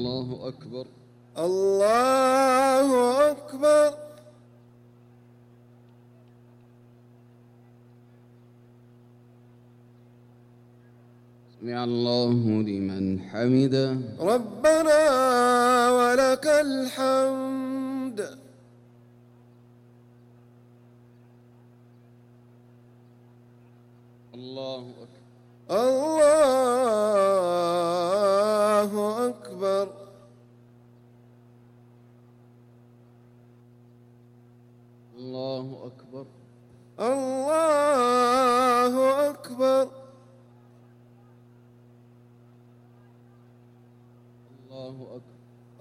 الله أكبر الله أكبر. سمع الله لمن حمده. ربنا ولك الحمد. الله أكبر الله أكبر. الله أكبر الله